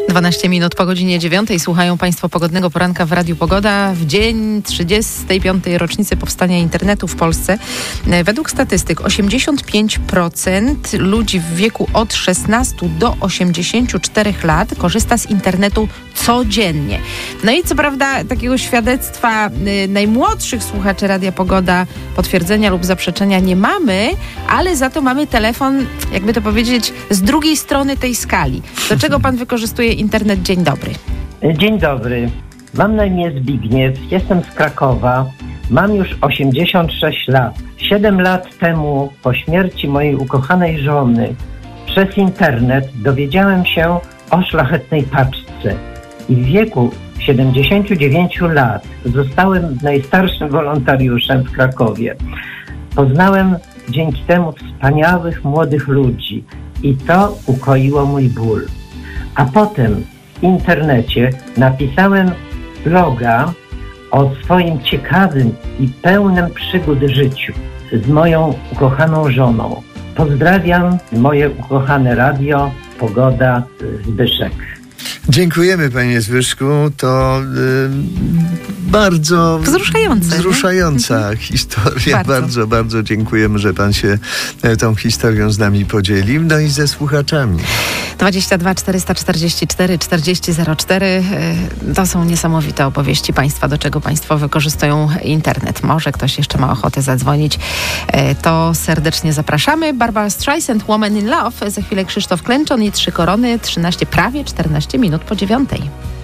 12 minut po godzinie 9. Słuchają Państwo Pogodnego Poranka w Radiu Pogoda w dzień 35. rocznicy powstania internetu w Polsce. Według statystyk 85% ludzi w wieku od 16 do 84 lat korzysta z internetu codziennie. No i co prawda takiego świadectwa najmłodszych słuchaczy Radia Pogoda, potwierdzenia lub zaprzeczenia nie mamy, ale za to mamy telefon, jakby to powiedzieć, z drugiej strony tej skali. Do czego pan wykorzystuje internet? Dzień dobry. Dzień dobry. Mam na imię Zbigniew, jestem z Krakowa. Mam już 86 lat. 7 lat temu, po śmierci mojej ukochanej żony, przez internet dowiedziałem się o szlachetnej paczce. I w wieku 79 lat zostałem najstarszym wolontariuszem w Krakowie. Poznałem dzięki temu wspaniałych młodych ludzi i to ukoiło mój ból. A potem w internecie napisałem bloga o swoim ciekawym i pełnym przygód życiu z moją ukochaną żoną. Pozdrawiam moje ukochane radio Pogoda, Zbyszek. Dziękujemy, panie Zbyszku. To bardzo wzruszająca historia. Bardzo dziękujemy, że pan się tą historią z nami podzielił. No i ze słuchaczami. 22 444 4004. To są niesamowite opowieści państwa, do czego państwo wykorzystują internet. Może ktoś jeszcze ma ochotę zadzwonić. To serdecznie zapraszamy. Barbara Streisand, Woman in Love. Za chwilę Krzysztof Klęczon i 3 korony. 13, prawie 14 minut po 9.